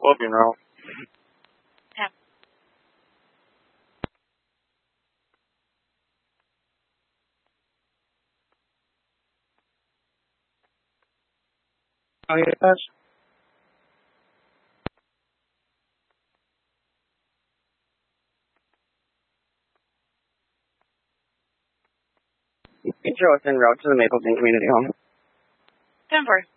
Logan Road. Yeah. Oh, yes. Joe in route to the Mapleton Community Home. 10-4.